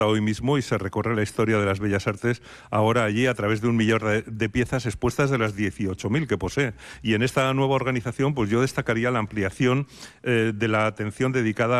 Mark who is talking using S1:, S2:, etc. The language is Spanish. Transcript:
S1: hoy mismo y se recorre la historia de las Bellas Artes ahora allí a través de 1 millón de piezas expuestas de las 18.000 que posee. Y en esta nueva organización, pues yo destacaría la ampliación de la atención dedicada